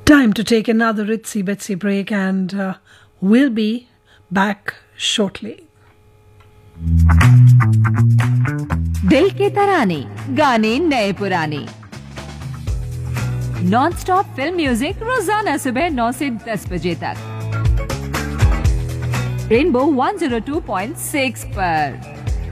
Time to take another itsy bitsy break, and we'll be back shortly. दिल के तराने, गाने नए पुराने, नॉन स्टॉप फिल्म म्यूजिक रोजाना सुबह 9 से 10 बजे तक रेनबो 102.6 पर।